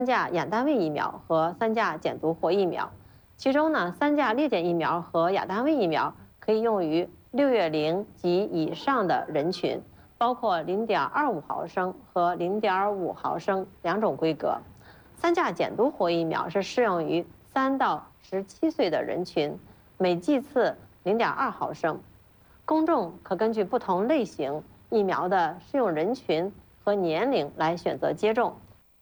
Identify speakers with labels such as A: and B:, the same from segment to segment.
A: 价亚单位疫苗和3价减毒活疫苗。其中呢，3价裂解疫苗和亚单位疫苗可以用于6月龄及以上的人群，包括0.25毫升和0.5毫升2种规格。3价减毒活疫苗是适用于3到17岁的人群，每剂次0.2毫升。公众可根据不同类型疫苗的适用人群和年龄来选择接种。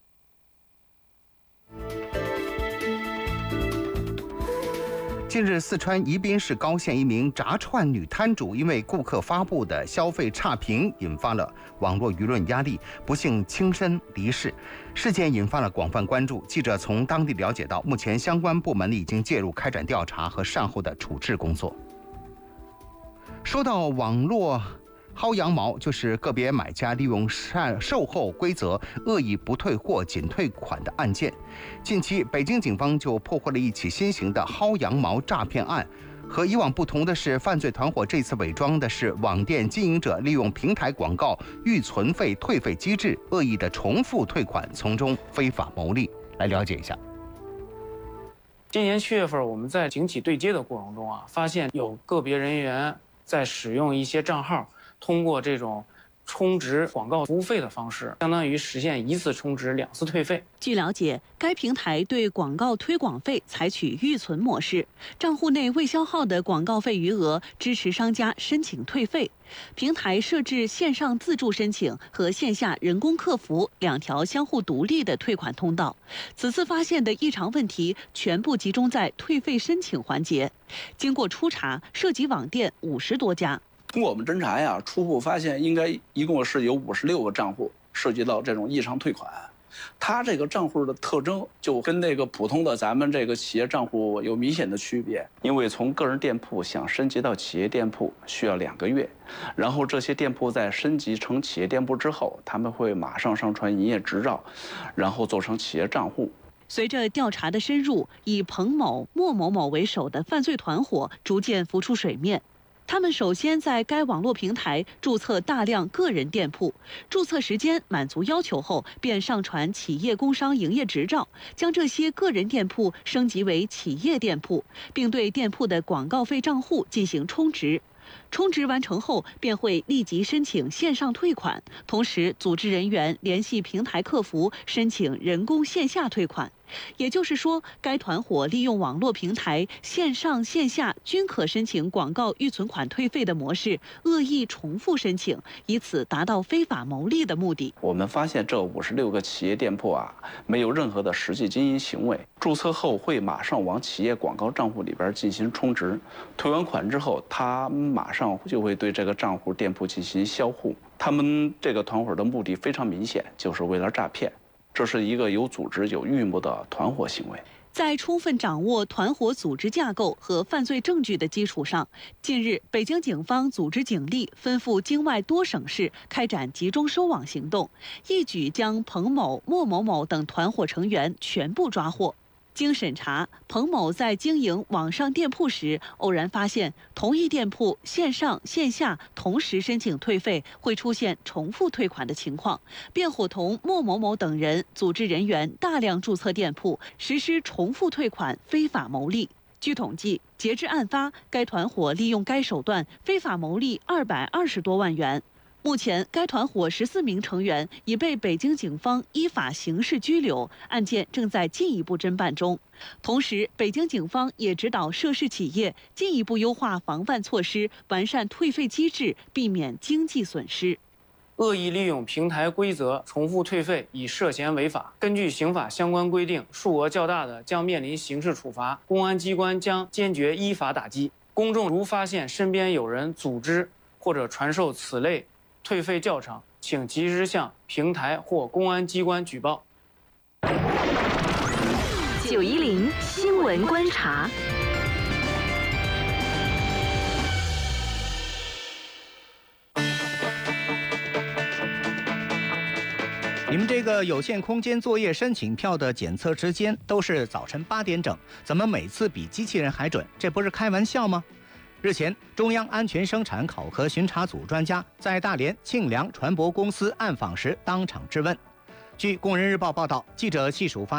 B: 近日，四川宜宾市高县一名炸串女摊主因为顾客发布的消费差评，引发了网络舆论压力，不幸轻生离世。事件引发了广泛关注。记者从当地了解到，目前相关部门已经介入开展调查和善后的处置工作。说到网络薅羊毛，就是个别买家利用售后规则恶意不退货、仅退款的案件。近期，北京警方就破获了一起新型的薅羊毛诈骗案。和以往不同的是，犯罪团伙这次伪装的是网店经营者利用平台广告预存费退费机制，恶意的重复退款，从中非法牟利。来了解一下。
C: 今年7月份，我们在警企对接的过程中发现有个别人员在使用一些账号，通过这种充值广告服务费的方式，相当于实现1次充值2次退费。
D: 据了解，该平台对广告推广费采取预存模式，账户内未消耗的广告费余额支持商家申请退费。平台设置线上自助申请和线下人工客服2条相互独立的退款通道。此次发现的异常问题全部集中在退费申请环节。经过初查，涉及网店50多家。
E: 通过我们侦查初步发现应该一共是有56个账户涉及到这种异常退款。它这个账户的特征就跟那个普通的咱们这个企业账户有明显的区别，因为从个人店铺想升级到企业店铺需要2个月，然后这些店铺在升级成企业店铺之后，他们会马上上传营业执照，然后做成企业账户。
D: 随着调查的深入，以彭某、莫某某为首的犯罪团伙逐渐浮出水面。他们首先在该网络平台注册大量个人店铺，注册时间满足要求后，便上传企业工商营业执照，将这些个人店铺升级为企业店铺，并对店铺的广告费账户进行充值。充值完成后，便会立即申请线上退款，同时组织人员联系平台客服申请人工线下退款。也就是说，该团伙利用网络平台线上线下均可申请广告预存款退费的模式，恶意重复申请，以此达到非法牟利的目的。
E: 我们发现这56个企业店铺没有任何的实际经营行为，注册后会马上往企业广告账户里边进行充值，退完款之后，他马上就会对这个账户店铺进行销户。他们这个团伙的目的非常明显，就是为了诈骗。这是一个有组织、有预谋的团伙行为。
D: 在充分掌握团伙组织架构和犯罪证据的基础上，近日，北京警方组织警力奔赴京外多省市开展集中收网行动，一举将彭某、莫某某等团伙成员全部抓获。经审查，彭某在经营网上店铺时，偶然发现同一店铺线上线下同时申请退费会出现重复退款的情况，便伙同莫某某等人组织人员大量注册店铺，实施重复退款，非法牟利。据统计，截至案发，该团伙利用该手段非法牟利220多万元。目前，该团伙14名成员已被北京警方依法刑事拘留，案件正在进一步侦办中。同时，北京警方也指导涉事企业进一步优化防范措施，完善退费机制，避免经济损失。
C: 恶意利用平台规则重复退费已涉嫌违法。根据刑法相关规定，数额较大的将面临刑事处罚，公安机关将坚决依法打击。公众如发现身边有人组织或者传授此类退费教程，请及时向平台或公安机关举报。
F: 910新闻观察。
G: 你们这个有限空间作业申请票的检测时间都是早晨8点整，怎么每次比机器人还准？这不是开玩笑吗？日前，中央安全生产考核巡查组专家在大连庆良船舶公司暗访时当场质问。 据《工人日报》报道，记者细数发